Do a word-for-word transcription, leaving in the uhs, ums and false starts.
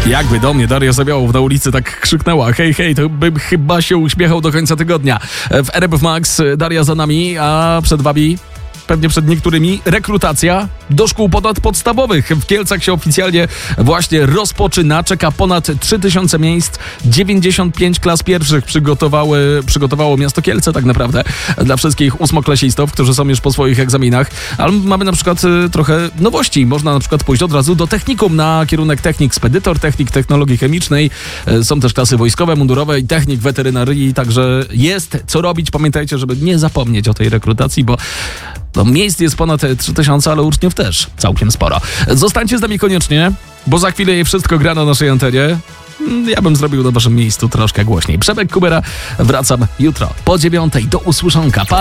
Jakby do mnie Daria Zawiałow na ulicy tak krzyknęła: hej, hej, to bym chyba się uśmiechał do końca tygodnia. W R M F Max Daria za nami, a przed wami, pewnie przed niektórymi, rekrutacja do szkół ponadpodstawowych. W Kielcach się oficjalnie właśnie rozpoczyna. Czeka ponad trzy tysiące miejsc. dziewięćdziesiąt pięć klas pierwszych przygotowały, przygotowało miasto Kielce tak naprawdę dla wszystkich ósmoklasistów, którzy są już po swoich egzaminach. Ale mamy na przykład y, trochę nowości. Można na przykład pójść od razu do technikum na kierunek technik spedytor, technik technologii chemicznej. Y, są też klasy wojskowe, mundurowe i technik weterynarii, także jest co robić. Pamiętajcie, żeby nie zapomnieć o tej rekrutacji, bo no, miejsc jest ponad trzy tysiące, ale uczniów też całkiem sporo. Zostańcie z nami koniecznie, bo za chwilę wszystko gra na naszej antenie. Ja bym zrobił na waszym miejscu troszkę głośniej. Przemek Kubera, wracam jutro po dziewiątej. Do usłyszonka. Pa!